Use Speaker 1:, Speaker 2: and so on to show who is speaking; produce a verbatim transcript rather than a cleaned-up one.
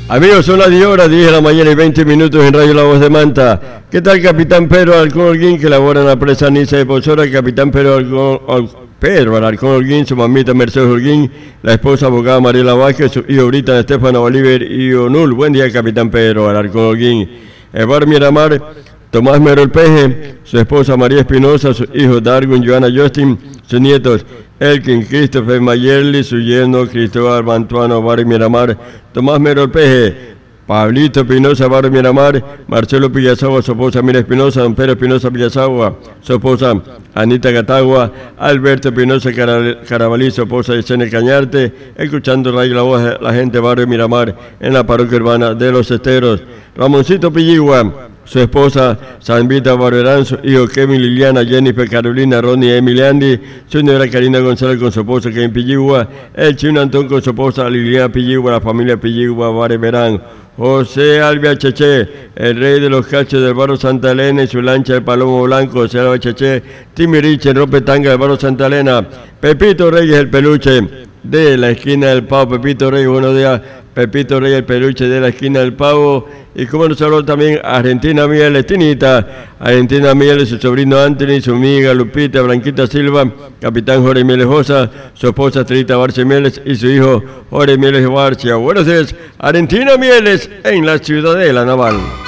Speaker 1: Amigos, son las diez horas, diez de la mañana y veinte minutos en Radio La Voz de Manta. ¿Qué tal, capitán Pedro Alarcón Holguín, que labora en la presa Niza de Pozora? Capitán Pedro Alarcón, Pedro Alarcón Holguín, su mamita Mercedes Holguín, la esposa abogada Mariela Vázquez, su hijo Britan Estefano Bolívar y Onul. Buen día, capitán Pedro Alarcón Holguín. Eduardo Miramar, Tomás Merol Peje, su esposa María Espinosa, su hijo Darwin, Joana Justin, sus nietos Elkin, Christopher Mayerli, su yerno Cristóbal Mantuano, Barrio Miramar, Tomás Merol Peje, Pablito Espinosa, Barrio Miramar, Marcelo Pillazagua, su esposa Mira Espinosa, Don Pedro Espinosa Pillazagua, su esposa Anita Catagua, Alberto Espinosa Carabalí, su esposa Yesenia Cañarte, escuchando Radio La Voz, la gente de Barrio Miramar, en la parroquia urbana de Los Esteros, Ramoncito Pilligua, su esposa Sanvita Barberán, su hijo Kevin, Liliana, Jennifer, Carolina, Ronnie, Emiliandi, su señora Karina González con su esposa Kevin Pilligua, el chino Antón con su esposa Liliana Pilligua, la familia Pilligua, Barberán, José Albia Cheche, el rey de los cachos del barrio Santa Elena y su lancha de palomo blanco, José Albia Cheche, Timmy Rich, el rompetanga del barrio Santa Elena, Pepito Reyes, el peluche de la esquina del Pavo, Pepito Reyes, buenos días, Pepito Reyes, el peluche de la esquina del Pavo, y como nos habló también Argentina Mieles, Tinita, Argentina Mieles, su sobrino Anthony, su amiga Lupita, Blanquita Silva, capitán Jorge Mieles Josa, su esposa Estrellita Barcia Mieles y su hijo Jorge Mieles Barcia. Buenos días, Argentina Mieles, en la Ciudadela Naval.